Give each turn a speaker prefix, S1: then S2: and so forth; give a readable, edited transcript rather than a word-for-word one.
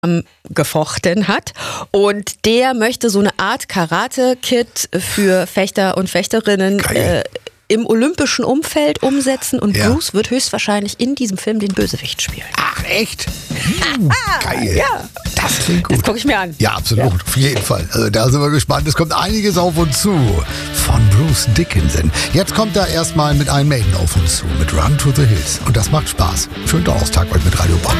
S1: gefochten hat. Und der möchte so eine Art Karate-Kit für Fechter und Fechterinnen im olympischen Umfeld umsetzen. Und Bruce wird höchstwahrscheinlich in diesem Film den Bösewicht spielen.
S2: Ach, echt? Geil.
S1: Ja.
S2: Das klingt gut.
S1: Das gucke ich mir an.
S2: Ja, absolut. Ja. Auf jeden Fall. Also da sind wir gespannt. Es kommt einiges auf uns zu von Bruce Dickinson. Jetzt kommt er erstmal mit Iron Maiden auf uns zu, mit Run to the Hills. Und das macht Spaß. Schönen Donnerstag euch mit Radio Bob.